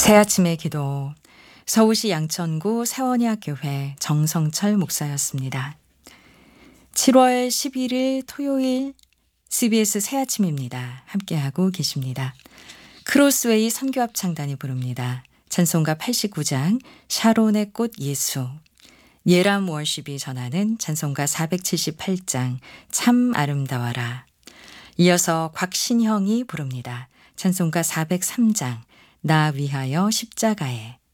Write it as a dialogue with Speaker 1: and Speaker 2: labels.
Speaker 1: 새아침의 기도. 서울시 양천구 세원야교회 정성철 목사였습니다. 7월 11일 토요일 CBS 새아침입니다. 함께하고 계십니다. 크로스웨이 선교합창단이 부릅니다. 찬송가 89장 샤론의 꽃 예수. 예람 월십이 전하는 찬송가 478장 참 아름다워라. 이어서 곽신형이 부릅니다. 찬송가 403장 나 위하여 십자가에.